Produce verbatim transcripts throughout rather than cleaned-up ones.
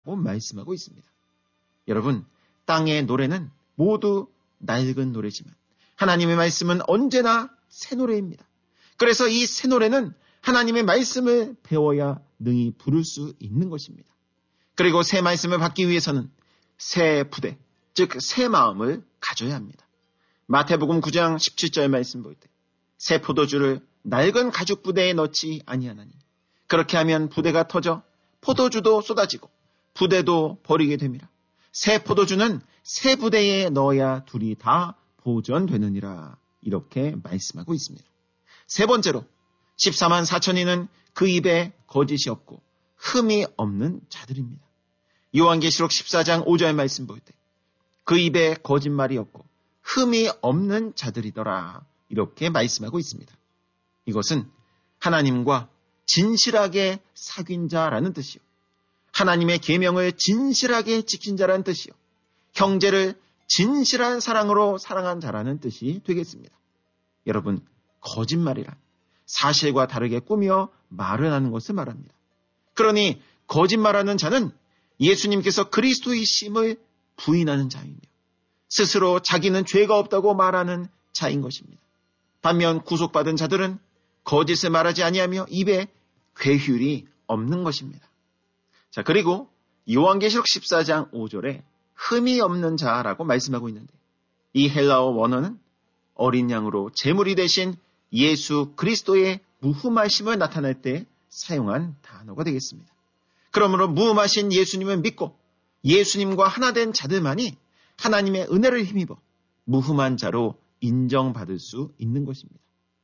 말씀하고 있습니다. 여러분, 땅의 노래는 모두 낡은 노래지만 하나님의 말씀은 언제나 새 노래입니다. 그래서 이 새 노래는 하나님의 말씀을 배워야 능히 부를 수 있는 것입니다. 그리고 새 말씀을 받기 위해서는 새 부대, 즉 새 마음을 가져야 합니다. 마태복음 구 장 십칠 절 말씀 볼 때 새 포도주를 낡은 가죽 부대에 넣지 아니하나니 그렇게 하면 부대가 터져 포도주도 쏟아지고 부대도 버리게 됩니다. 새 포도주는 새 부대에 넣어야 둘이 다 보존되느니라. 이렇게 말씀하고 있습니다. 세 번째로 십사만 사천인은 그 입에 거짓이 없고 흠이 없는 자들입니다. 요한계시록 십사 장 오 절 말씀 볼 때 그 입에 거짓말이 없고 흠이 없는 자들이더라. 이렇게 말씀하고 있습니다. 이것은 하나님과 진실하게 사귄 자라는 뜻이요. 하나님의 계명을 진실하게 지킨 자라는 뜻이요. 형제를 진실한 사랑으로 사랑한 자라는 뜻이 되겠습니다. 여러분, 거짓말이란 사실과 다르게 꾸며 말을 하는 것을 말합니다. 그러니 거짓말하는 자는 예수님께서 그리스도이심을 부인하는 자이며 스스로 자기는 죄가 없다고 말하는 자인 것입니다. 반면 구속받은 자들은 거짓을 말하지 아니하며 입에 괴휼이 없는 것입니다. 자, 그리고 요한계시록 십사 장 오 절에 흠이 없는 자라고 말씀하고 있는데 이 헬라어 원어는 어린 양으로 제물이 되신 예수 그리스도의 무흠하심을 나타낼 때 사용한 단어가 되겠습니다. 그러므로 무흠하신 예수님을 믿고 예수님과 하나 된 자들만이 하나님의 은혜를 힘입어 무흠한 자로 인정받을 수 있는 것입니다.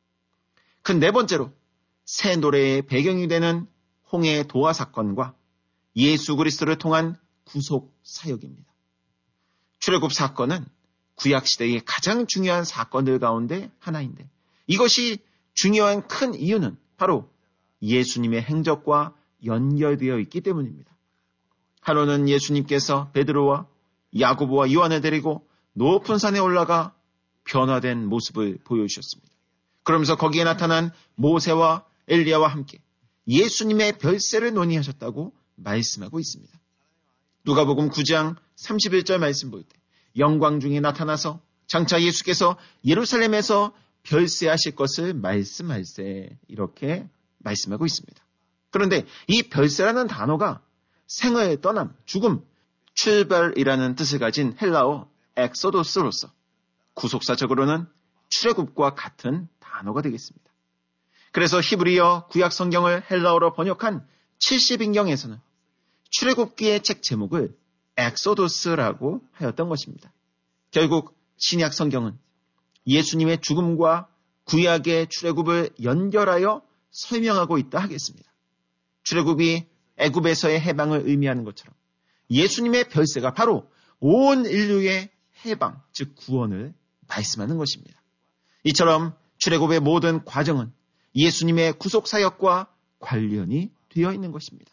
그 네 번째로 새 노래의 배경이 되는 홍해 도화 사건과 예수 그리스도를 통한 구속 사역입니다. 출애굽 사건은 구약시대의 가장 중요한 사건들 가운데 하나인데 이것이 중요한 큰 이유는 바로 예수님의 행적과 연결되어 있기 때문입니다. 하루는 예수님께서 베드로와 야고보와 요한을 데리고 높은 산에 올라가 변화된 모습을 보여주셨습니다. 그러면서 거기에 나타난 모세와 엘리야와 함께 예수님의 별세를 논의하셨다고 말씀하고 있습니다. 누가복음 구 장 삼십일 절 말씀 볼 때 영광 중에 나타나서 장차 예수께서 예루살렘에서 별세하실 것을 말씀할세 이렇게 말씀하고 있습니다. 그런데 이 별세라는 단어가 생을 떠남, 죽음, 출발이라는 뜻을 가진 헬라어 엑소도스로서 구속사적으로는 출애굽과 같은 단어가 되겠습니다. 그래서 히브리어 구약 성경을 헬라어로 번역한 칠십 인경에서는 출애굽기의 책 제목을 엑소도스라고 하였던 것입니다. 결국 신약 성경은 예수님의 죽음과 구약의 출애굽을 연결하여 설명하고 있다 하겠습니다. 출애굽이 애굽에서의 해방을 의미하는 것처럼 예수님의 별세가 바로 온 인류의 해방, 즉 구원을 말씀하는 것입니다. 이처럼 출애굽의 모든 과정은 예수님의 구속사역과 관련이 되어 있는 것입니다.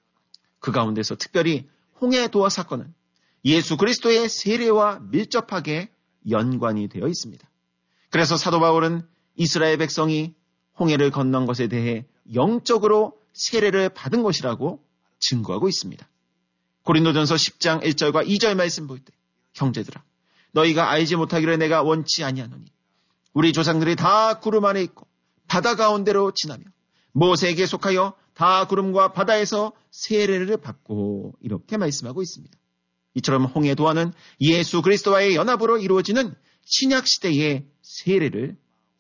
그 가운데서 특별히 홍해 도화 사건은 예수 그리스도의 세례와 밀접하게 연관이 되어 있습니다. 그래서 사도 바울은 이스라엘 백성이 홍해를 건넌 것에 대해 영적으로 세례를 받은 것이라고 증거하고 있습니다. 고린도전서 십 장 일 절과 이 절 말씀 볼 때 형제들아 너희가 알지 못하기를 내가 원치 아니하노니 우리 조상들이 다 구름 안에 있고 바다 가운데로 지나며 모세에게 속하여 다 구름과 바다에서 세례를 받고 이렇게 말씀하고 있습니다. 이처럼 홍해 도화는 예수 그리스도와의 연합으로 이루어지는 신약 시대의 세례를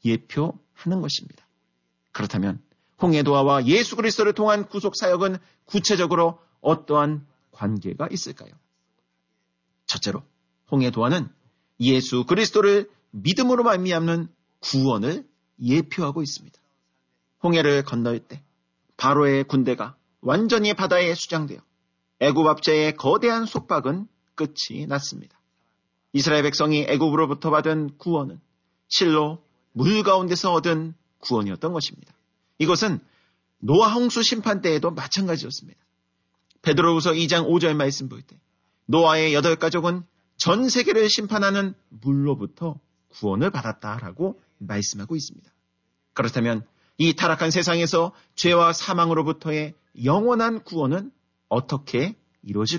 예표하는 것입니다. 그렇다면 홍해 도화와 예수 그리스도를 통한 구속 사역은 구체적으로 어떠한 관계가 있을까요? 첫째로 홍해 도화는 예수 그리스도를 믿음으로 말미암는 구원을 예표하고 있습니다. 홍해를 건널 때 바로의 군대가 완전히 바다에 수장되어 애굽 압제의 거대한 속박은 끝이 났습니다. 이스라엘 백성이 애굽으로부터 받은 구원은 실로 물 가운데서 얻은 구원이었던 것입니다. 이것은 노아 홍수 심판 때에도 마찬가지였습니다. 베드로후서 이 장 오 절 말씀 볼 때 노아의 여덟 가족은 전 세계를 심판하는 물로부터 구원을 받았다라고 말씀하고 있습니다. 그렇다면 이 타락한 세상에서 죄와 사망으로부터의 영원한 구원은 어떻게 이루어질